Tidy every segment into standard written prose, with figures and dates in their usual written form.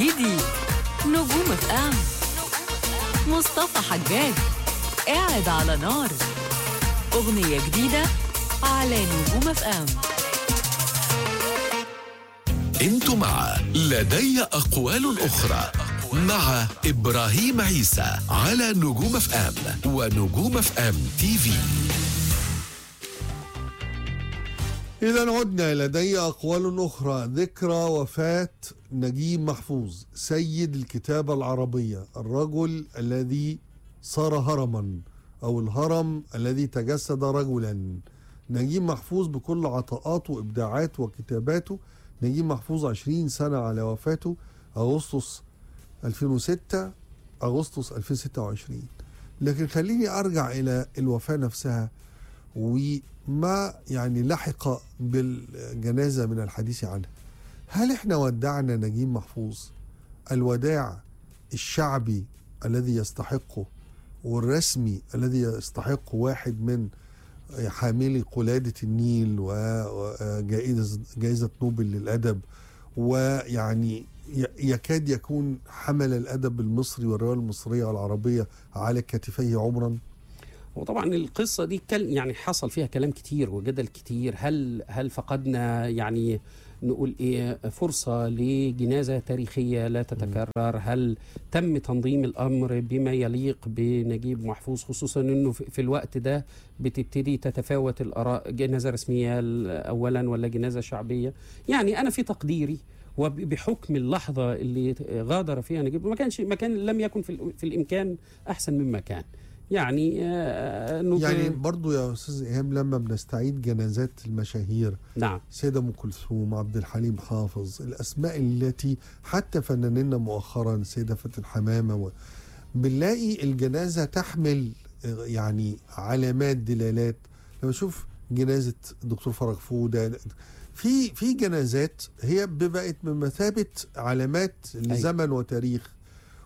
جديد نجوم اف ام. مصطفى حجاج قاعد على نار. أغنية جديدة على نجوم اف ام. انتوا مع لدي أقوال أخرى مع إبراهيم عيسى على نجوم اف ام ونجوم اف ام تي في. إذا عدنا لدي أقوال أخرى. ذكرى وفاة نجيب محفوظ سيد الكتابة العربية، الرجل الذي صار هرما أو الهرم الذي تجسد رجلا. نجيب محفوظ بكل عطاءاته وإبداعاته وكتاباته. نجيب محفوظ 20 سنة على وفاته، أغسطس 2006 أغسطس 2026. لكن خليني أرجع إلى الوفاة نفسها وما يعني لحق بالجنازة من الحديث عنها. هل احنا ودعنا نجيب محفوظ الوداع الشعبي الذي يستحقه والرسمي الذي يستحقه واحد من حاملي قلادة النيل وجائزة نوبل للأدب، ويعني يكاد يكون حمل الأدب المصري والرواية المصرية والعربية على كتفيه عمرا؟ وطبعا القصة دي يعني حصل فيها كلام كتير وجدل كتير. هل فقدنا يعني نقول ايه فرصة لجنازة تاريخية لا تتكرر؟ هل تم تنظيم الأمر بما يليق بنجيب محفوظ، خصوصا انه في الوقت ده بتبتدي تتفاوت الآراء، جنازة رسمية أولا ولا جنازة شعبية؟ يعني أنا في تقديري وبحكم اللحظة اللي غادر فيها نجيب لم يكن في الإمكان أحسن مما كان. يعني برضو يا أستاذ إيهام لما بنستعيد جنازات المشاهير، نعم، سيدة أم كلثوم، عبد الحليم حافظ، الأسماء التي حتى فناننا مؤخرا سيدة فاتن حمامة، بنلاقي الجنازة تحمل يعني علامات دلالات. لما أشوف جنازة الدكتور فرج فودة، في جنازات هي بقت بمثابة علامات لزمن وتاريخ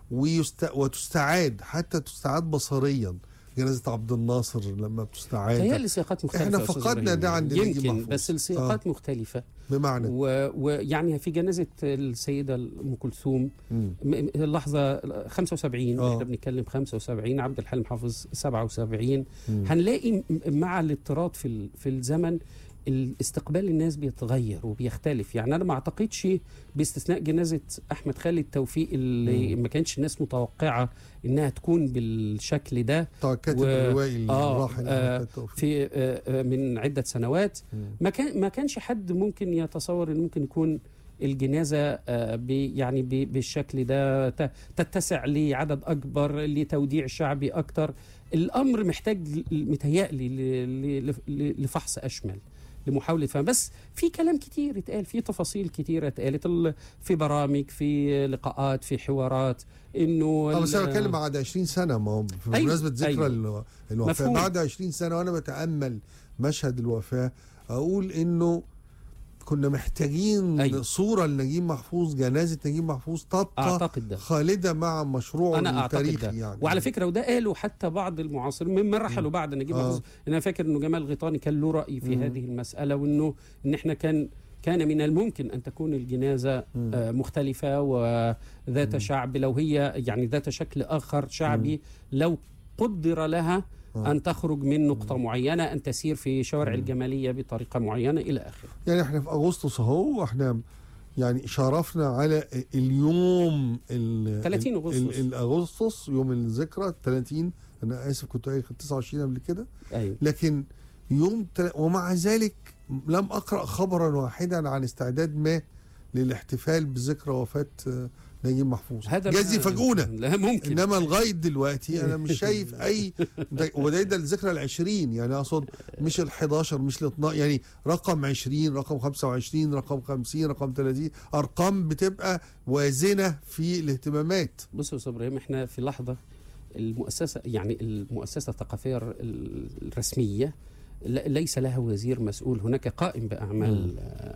وتستعاد، حتى تستعاد بصريا. جنازة عبد الناصر لما بتستعاد هي السياقات مختلفة. احنا فقدنا ده عند يمكن محفوظ. بس السياقات مختلفة بمعنى ويعني في جنازة السيدة أم كلثوم اللحظة 75 احنا بنتكلم 75، عبد الحليم حافظ 77. هنلاقي مع الاضطراد في الزمن الاستقبال الناس بيتغير وبيختلف. يعني أنا ما أعتقدش باستثناء جنازة أحمد خالد توفيق اللي ما كانش الناس متوقعة إنها تكون بالشكل ده، كاتب الروائي الراحل في من عدة سنوات. ما كانش حد ممكن يتصور إن ممكن يكون الجنازة يعني بالشكل ده تتسع لعدد أكبر، لتوديع شعبي أكتر. الأمر محتاج متهيألي لفحص أشمل، لمحاولة فهم. بس في كلام كتير اتقال، في تفاصيل كتيرة اتقالت في برامج، في لقاءات، في حوارات، انه بس انا بتكلم بعد 20 سنة. ما هو بمناسبة ذكرى الوفاة بعد 20 سنة، وانا بتأمل مشهد الوفاة اقول انه كنا محتاجين صورة لنجيب محفوظ، جنازة نجيب محفوظ تبقى خالدة مع مشروعه التاريخي يعني. وعلى فكرة وده قالوا حتى بعض المعاصرين ممن رحلوا بعد نجيب محفوظ. أنا فاكر إنه جمال غيطاني كان له رأي في هذه المسألة، وإنه إن إحنا كان من الممكن أن تكون الجنازة مختلفة وذات شعب، لو هي يعني ذات شكل آخر شعبي، لو قدر لها أن تخرج من نقطة معينة، أن تسير في شوارع الجمالية بطريقة معينة إلى آخره. يعني احنا في أغسطس اهو، احنا يعني شرفنا على اليوم 30 أغسطس أغسطس يوم الذكرى 30. أنا آسف كنت قايل 29 قبل كده. أيوة. لكن ومع ذلك لم أقرأ خبرا واحدا عن استعداد ما للاحتفال بذكرى وفاة نجيب محفوظ. جايز يفاجئونا، لا ممكن، انما لغايه دلوقتي انا مش شايف اي وده الذكرى ال20 يعني، اقصد مش ال11 مش ال12 يعني، رقم 20 رقم 25 رقم 50 رقم 30 ارقام بتبقى وازنه في الاهتمامات. بصوا يا ابراهيم، احنا في لحظه المؤسسه يعني المؤسسه الثقافيه الرسميه ليس لها وزير مسؤول، هناك قائم باعمال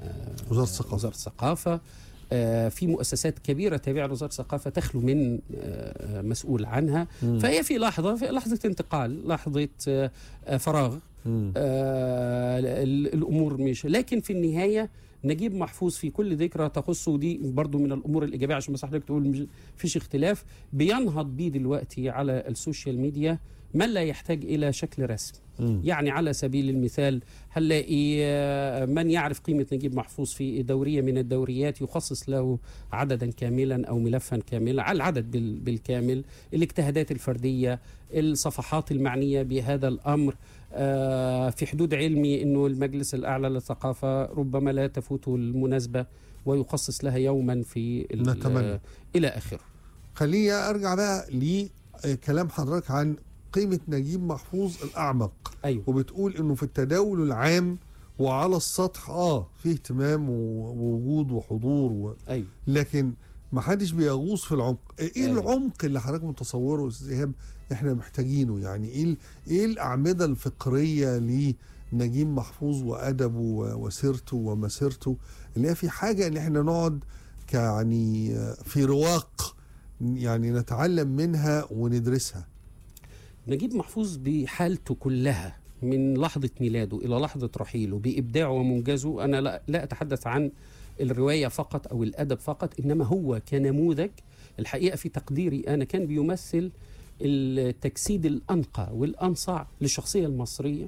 وزاره الثقافه. في مؤسسات كبيرة تابعة لوزارة الثقافة تخلو من مسؤول عنها. فهي في لحظة انتقال، لحظة فراغ. الأمور مش، لكن في النهاية نجيب محفوظ في كل ذكرى تخصه، دي برضو من الامور الايجابيه عشان بس حضرتك تقول مفيش اختلاف، بينهض بيه دلوقتي على السوشيال ميديا من لا يحتاج الى شكل رسم. يعني على سبيل المثال هنلاقي من يعرف قيمة نجيب محفوظ في دورية من الدوريات يخصص له عددا كاملا أو ملفا كاملا على العدد بالكامل، الاجتهادات الفردية، الصفحات المعنية بهذا الأمر. في حدود علمي أنه المجلس الأعلى للثقافة ربما لا تفوته المناسبة ويخصص لها يوما في إلى آخره. خليني أرجع بقى لكلام حضرتك عن قيمة نجيب محفوظ الأعمق. أيوة. وبتقول إنه في التداول العام وعلى السطح فيه اهتمام ووجود وحضور أيوة. لكن ما حدش بيغوص في العمق. إيه أيوة. العمق اللي حضرتك متصوره أستاذ إيهاب إحنا محتاجينه؟ يعني إيه الأعمدة الفقرية لنجيب محفوظ وأدبه وسيرته ومسيرته اللي هي في حاجة إن إحنا نقعد يعني في رواق يعني نتعلم منها وندرسها؟ نجيب محفوظ بحالته كلها من لحظة ميلاده إلى لحظة رحيله بإبداعه ومنجزه، أنا لا أتحدث عن الرواية فقط أو الأدب فقط، إنما هو كنموذج الحقيقة في تقديري أنا كان بيمثل التجسيد الأنقى والأنصع للشخصية المصرية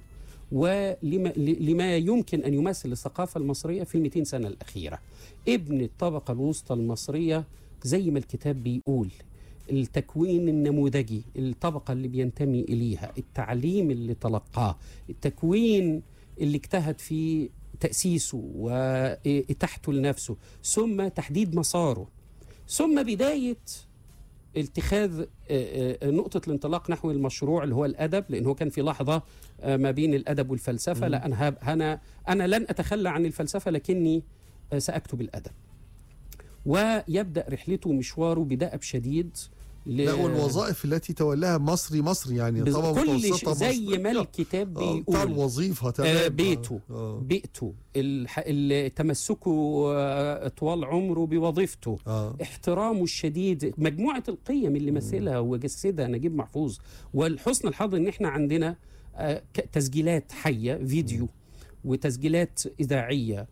ولما يمكن أن يمثل الثقافة المصرية في 200 سنة الأخيرة. ابن الطبقة الوسطى المصرية زي ما الكتاب بيقول، التكوين النموذجي، الطبقة اللي بينتمي إليها، التعليم اللي تلقاه، التكوين اللي اجتهد في تأسيسه وإتاحته لنفسه، ثم تحديد مساره، ثم بداية اتخاذ نقطة الانطلاق نحو المشروع اللي هو الأدب، لأنه كان في لحظة ما بين الأدب والفلسفة. لا أنا لن أتخلى عن الفلسفة لكني سأكتب الأدب. ويبدأ رحلته ومشواره بدأب شديد والوظائف التي تولاها مصري يعني طبعا كل زي ما الكتاب بيقول وظيفة تمام. بيئته تمسكه طوال عمره بوظيفته، احترامه الشديد، مجموعة القيم اللي مثلها وجسدها نجيب محفوظ. والحسن الحظ ان احنا عندنا تسجيلات حية فيديو وتسجيلات إذاعية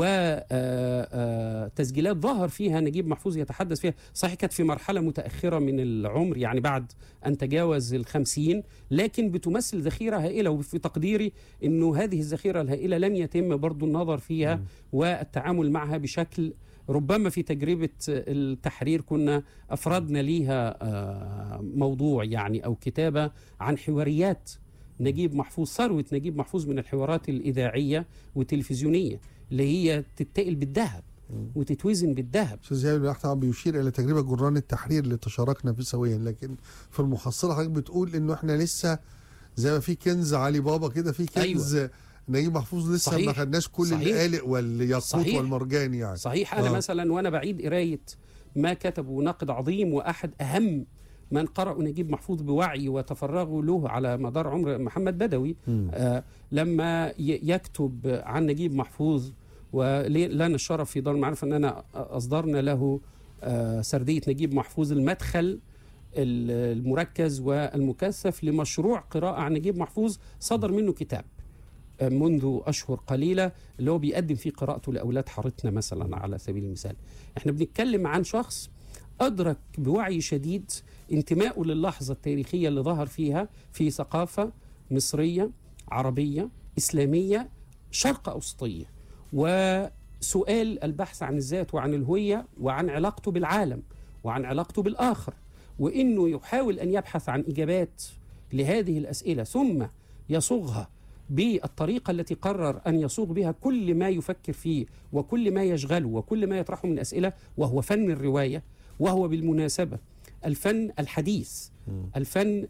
وتسجيلات ظهر فيها نجيب محفوظ يتحدث فيها. صحيح كانت في مرحلة متأخرة من العمر، يعني بعد أن تجاوز 50، لكن بتمثل ذخيرة هائلة، وفي تقديري أنه هذه الذخيرة الهائلة لم يتم برضو النظر فيها والتعامل معها بشكل، ربما في تجربة التحرير كنا أفردنا ليها موضوع يعني أو كتابة عن حواريات نجيب محفوظ، ثروة نجيب محفوظ من الحوارات الإذاعية والتلفزيونية اللي هي تتقل بالذهب وتتوزن بالذهب. استاذ ايهاب طبعا بيشير الى تجربه جران التحرير اللي تشاركنا فيه سويا، لكن في المحصله حضرتك بتقول انه احنا لسه زي ما في كنز علي بابا كده في كنز. أيوة. نجيب محفوظ لسه صحيح. ما خدناش كل القالق والياقوت والمرجان يعني. صحيح. انا مثلا وانا بعيد قرايه ما كتبه ناقد عظيم واحد اهم من قرأوا نجيب محفوظ بوعي وتفرغوا له على مدار عمر، محمد بدوي، لما يكتب عن نجيب محفوظ، ولنا الشرف في دار المعرفة أننا أصدرنا له سردية نجيب محفوظ المدخل المركز والمكثف لمشروع قراءة عن نجيب محفوظ، صدر منه كتاب منذ أشهر قليلة اللي هو بيقدم فيه قراءته لأولاد حارتنا مثلا على سبيل المثال. احنا بنتكلم عن شخص أدرك بوعي شديد انتمائه للحظة التاريخية اللي ظهر فيها في ثقافة مصرية عربية إسلامية شرق أوسطية، وسؤال البحث عن الذات وعن الهوية وعن علاقته بالعالم وعن علاقته بالآخر، وإنه يحاول أن يبحث عن إجابات لهذه الأسئلة ثم يصوغها بالطريقة التي قرر أن يصوغ بها كل ما يفكر فيه وكل ما يشغله وكل ما يطرحه من أسئلة، وهو فن الرواية، وهو بالمناسبة الفن الحديث، الفن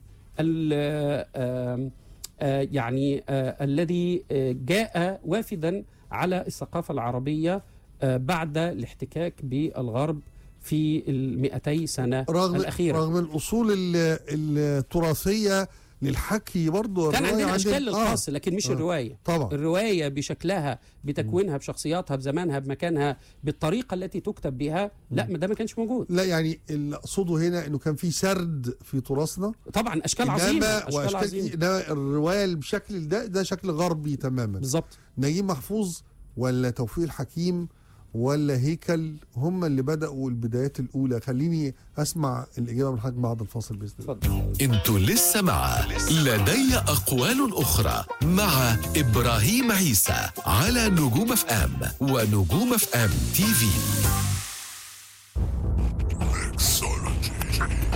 الذي جاء وافدا على الثقافة العربية بعد الاحتكاك بالغرب في 200 سنة الأخيرة. رغم الأصول التراثية للحكي برضه كان عندنا أشكال الخاص، لكن مش الرواية. طبعا. الرواية بشكلها بتكوينها بشخصياتها بزمانها بمكانها بالطريقة التي تكتب بها، لا ده ما كانش موجود. لا يعني اللي أقصده هنا أنه كان في سرد في تراثنا طبعا، أشكال عظيمة، إنما الرواية بشكل ده شكل غربي تماما. بالظبط. نجيب محفوظ ولا توفيق الحكيم ولا هيكل هم اللي بدأوا البدايات الأولى؟ خليني أسمع الإجابة من حضرتك بعد الفاصل بإذن الله. اتفضل. انتوا لسه مع لدي أقوال أخرى مع إبراهيم عيسى على نجوم اف ام ونجوم اف ام تي في.